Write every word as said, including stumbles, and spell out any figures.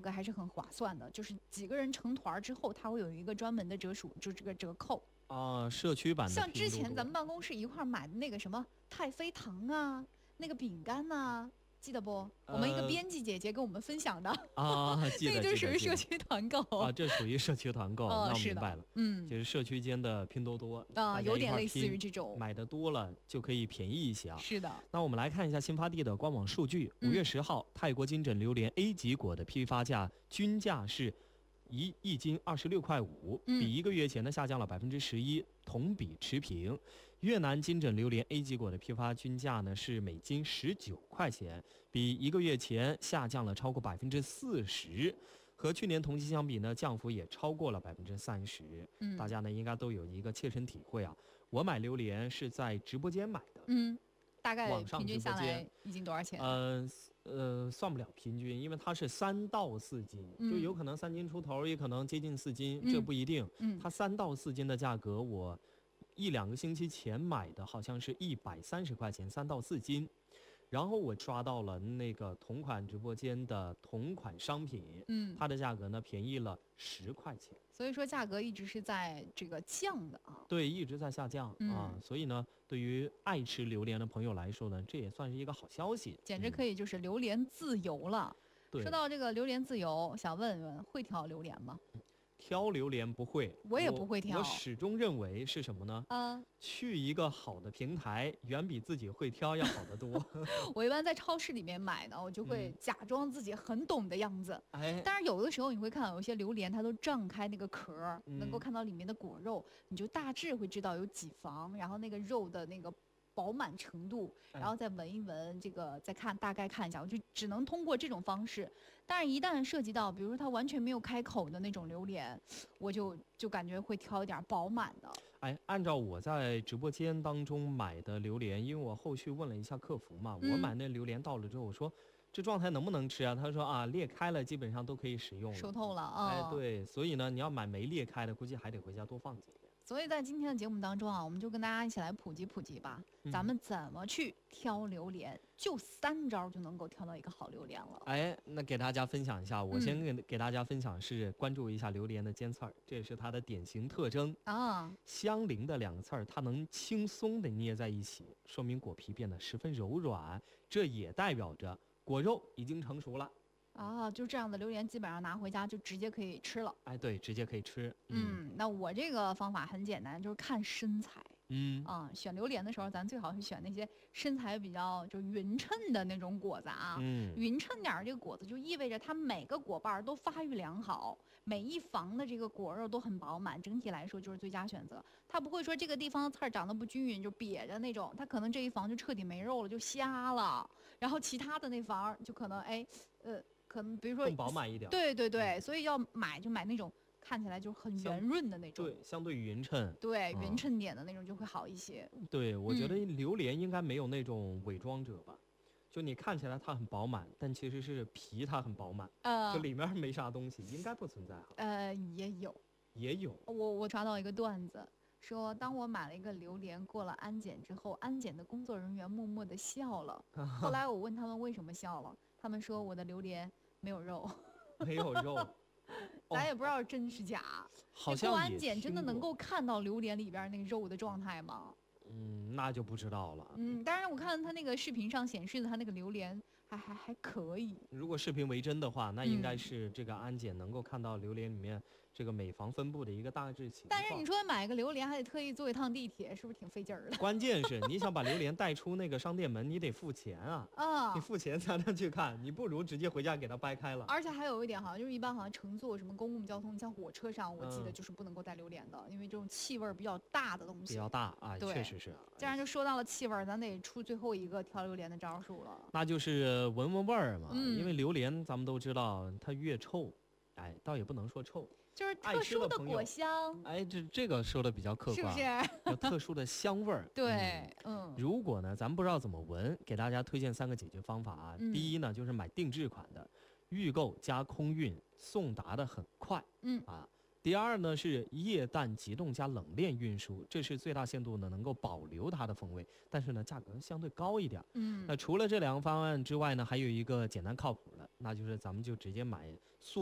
格还是很划算的，就是几个人成团之后，它会有一个专门的折数，就这个折扣啊、呃，社区版的。 像之前咱们办公室一块买的那个什么太妃糖啊，那个饼干呐、啊。记得不？ 呃、 我们一个编辑姐姐跟我们分享的啊，记得那个就属于社区团购啊，这属于社区团购， 哦、 那我明白了， 嗯， 就是社区间的拼多多啊，有点类似于这种， 买的多了就可以便宜一些啊。 是的， 那我们来看一下新发地的官网数据，五、嗯、月十号，泰国金枕榴莲 A 级果的批发价均价是一一斤二十六块五，比一个月前呢下降了百分之十一，同比持平。越南金枕榴莲 A 级果的批发均价呢是每斤十九块钱，比一个月前下降了超过百分之四十，和去年同期相比呢，降幅也超过了百分之三十。嗯，大家呢应该都有一个切身体会啊。我买榴莲是在直播间买的， 嗯，大概平均下来一斤多少钱？ 呃呃，算不了平均，因为它是三到四斤，嗯、就有可能三斤出头，也可能接近四斤，嗯、这不一定。嗯，它三到四斤的价格，我一两个星期前买的好像是一百三十块钱，三到四斤。然后我刷到了那个同款直播间的同款商品，嗯，它的价格呢便宜了十块钱， 所以说价格一直是在这个降的啊。 对，一直在下降、嗯、啊，所以呢，对于爱吃榴莲的朋友来说呢，这也算是一个好消息， 简直可以就是榴莲自由了。嗯、说到这个榴莲自由，想问问会挑榴莲吗？ 挑榴莲不会， 我也不会挑。 我, 我始终认为是什么呢？啊，去一个好的平台，远比自己会挑要好得多。 我一般在超市里面买呢，我就会假装自己很懂的样子。哎、嗯，但是有的时候你会看到有些榴莲，它都胀开那个壳，嗯、能够看到里面的果肉，你就大致会知道有几房，然后那个肉的那个饱满程度，然后再闻一闻，这个再看大概看一下，我就只能通过这种方式。但是，一旦涉及到，比如说它完全没有开口的那种榴莲，我就就感觉会挑一点饱满的。 哎，按照我在直播间当中买的榴莲，因为我后续问了一下客服嘛，嗯、我买那榴莲到了之后，我说这状态能不能吃啊？他说啊，裂开了基本上都可以食用了， 熟透了啊、哦。 哎，对，所以呢，你要买没裂开的，估计还得回家多放几天。 所以在今天的节目当中啊，我们就跟大家一起来普及普及吧，嗯、咱们怎么去挑榴莲，就三招就能够挑到一个好榴莲了。 哎，那给大家分享一下，我先给、嗯、给大家分享是关注一下榴莲的尖刺儿，这也是它的典型特征啊。相邻的两个刺儿，它能轻松的捏在一起，说明果皮变得十分柔软，这也代表着果肉已经成熟了。 啊，就这样的榴莲基本上拿回家就直接可以吃了。 哎，对，直接可以吃。 嗯，嗯那我这个方法很简单，就是看身材。 嗯啊，选榴莲的时候，咱最好是选那些身材比较就匀称的那种果子啊。嗯，匀称点儿这个果子就意味着它每个果瓣都发育良好，每一房的这个果肉都很饱满，整体来说就是最佳选择。它不会说这个地方的刺儿长得不均匀就瘪着那种，它可能这一房就彻底没肉了，就瞎了，然后其他的那房就可能哎呃。可能比如说更饱满一点， 对对对，所以要买就买那种看起来就很圆润的那种， 对，相对匀称， 对匀称点的那种就会好一些。 嗯、对，我觉得榴莲应该没有那种伪装者吧，嗯、就你看起来它很饱满，但其实是皮它很饱满，呃，就里面没啥东西，应该不存在哈。 呃，也有， 也有。 我我刷到一个段子。说当我买了一个榴莲过了安检之后，安检的工作人员默默地笑了。后来我问他们为什么笑了，他们说我的榴莲没有肉， 没有肉， 咱也不知道真是假。 好像过安检真的能够看到榴莲里边那个肉的状态吗？ 嗯，那就不知道了。 嗯，当然我看他那个视频上显示的，他那个榴莲还还还可以。 如果视频为真的话，那应该是这个安检能够看到榴莲里面这个每房分布的一个大致情况。 但是你说买个榴莲还得特意坐一趟地铁，是不是挺费劲儿的？ 关键是你想把榴莲带出那个商店门，你得付钱啊！啊，你付钱才能去看，你不如直接回家给它掰开了。 而且还有一点好像就是一般好像乘坐什么公共交通，像火车上，我记得就是不能够带榴莲的，嗯、因为这种气味比较大的东西。 比较大啊，确实是。 既然就说到了气味，咱得出最后一个挑榴莲的招数了。 那就是闻闻味儿嘛，嗯、因为榴莲咱们都知道，它越臭，哎，倒也不能说臭， 就是特殊的果香。 哎，这这个说的比较客观， 是不是？ 有特殊的香味儿。 对，嗯。 嗯如果呢，咱们不知道怎么闻，给大家推荐三个解决方法啊。嗯、第一呢，就是买定制款的，预购加空运，送达的很快。嗯啊。第二呢是液氮急冻加冷链运输，这是最大限度呢能够保留它的风味，但是呢价格相对高一点。嗯，那除了这两个方案之外呢，还有一个简单靠谱的，那就是咱们就直接买速